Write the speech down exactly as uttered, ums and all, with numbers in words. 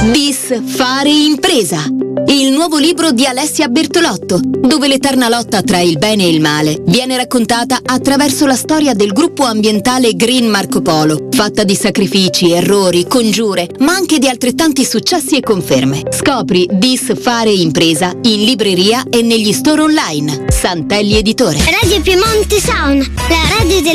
Disfare impresa. Il nuovo libro di Alessia Bertolotto, dove l'eterna lotta tra il bene e il male viene raccontata attraverso la storia del gruppo ambientale Green Marco Polo, fatta di sacrifici, errori, congiure, ma anche di altrettanti successi e conferme. Scopri Disfare impresa in libreria e negli store online. Santelli Editore. Radio Piemonte Sound, la radio del